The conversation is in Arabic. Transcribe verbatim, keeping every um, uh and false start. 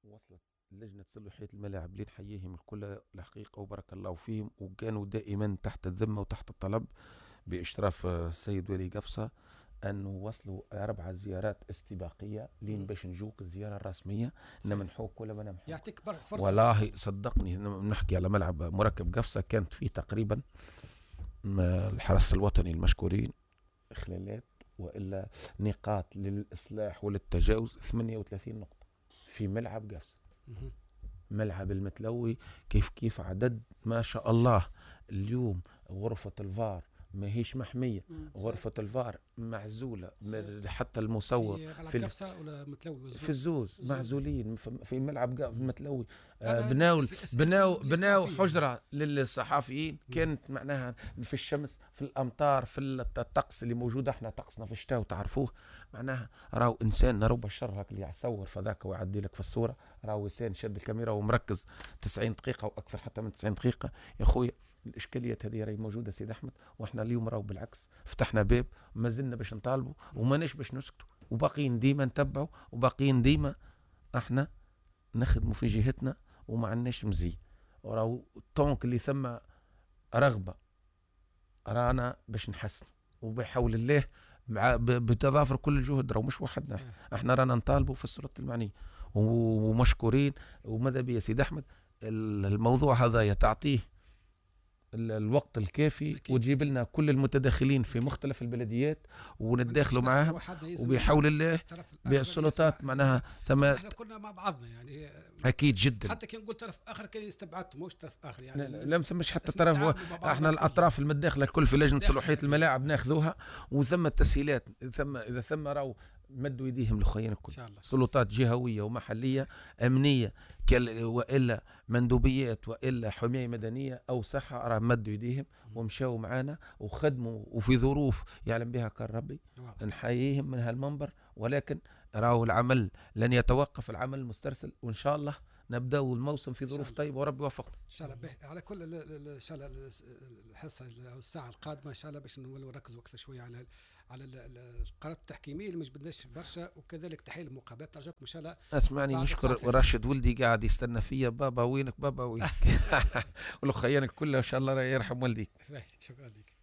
وصلت لجنة صلحية الملاعب اللي نحييهم الكل الحقيقة وبارك الله فيهم، وكانوا دائما تحت الذمة وتحت الطلب بإشراف السيد ولي قفصة أنه وصلوا أربع زيارات استباقية لين باش نجوك الزيارة الرسمية نمنحوك ولا ما نمنحوك. يعطيك فرصة. والله صدقني نحكي على ملعب مركب قفصة كانت فيه تقريبا الحرس الوطني المشكورين خلالات وإلا نقاط للإصلاح وللتجاوز ثمانية وثلاثين نقطة في ملعب قفصة. ملعب المتلوي كيف كيف عدد ما شاء الله. اليوم غرفة الفار ما هيش محمية، غرفة الفار معزولة حتى المصور في في, في الزوز معزولين في ملعب المتلوي. بناو بناو بناو حجرة للصحافيين كانت معناها في الشمس في الأمطار في الطقس اللي موجود. احنا طقسنا في الشتاء وتعرفوه معناها. راو إنسان نروب الشر هك اللي يصور فذاك ويعدي لك في الصورة. راو إنسان شد الكاميرا ومركز تسعين دقيقة وأكثر حتى من تسعين دقيقة. يا خويا الإشكاليات هذه راهي موجودة سيد أحمد، وإحنا اليوم راهو بالعكس فتحنا باب وما زلنا باش نطالبوا وماناش باش نسكتوا وباقيين ديما نتبعوا وباقيين ديما احنا نخدموا في جهتنا وما عندناش مزي. وراهو الطونك اللي ثم رغبة رانا باش نحسن وبحول الله مع بتضافر كل الجهد. راهو مش وحدنا احنا رانا نطالبوا في السلطة المعنية ومشكورين. وماذا بيا سيد أحمد الموضوع هذا تعطيه الوقت الكافي أكيد. وتجيب لنا كل المتداخلين في مختلف البلديات ونتداخلوا معاهم وبحول الله بالسلطات معناها ثم احنا كنا مع بعضنا يعني اكيد جدا. حتى كان نقول طرف اخر كان استبعدت مش طرف اخر يعني لا مش حتى طرف. احنا الاطراف المتداخله الكل في لجنه صلاحيه الملاعب ناخذوها وثم التسهيلات ثم اذا ثم راهو مدوا يديهم لخيان الكل. سلطات جهويه ومحليه امنيه والا مندوبيات والا حمايه مدنيه او صحه راه مدوا يديهم ومشاو معانا وخدموا وفي ظروف يعلم بها كان ربي. نحييهم من هالمنبر، ولكن راهو العمل لن يتوقف، العمل المسترسل وان شاء الله نبداو الموسم في ظروف طيبه وربي يوفقنا ان شاء الله. على كل ان شاء الله الحصه الساعه القادمه ان شاء الله باش نركزوا اكثر شويه على على القرارات التحكيميه اللي مش بدناش برشا، وكذلك تحليل المقابلات. نرجوكم ان شاء الله. اسمعني نشكر راشد ولدي قاعد يستنى فيا. بابا وينك بابا وينك ولو خيانك كله ان شاء الله يرحم والديك. شكرا لك.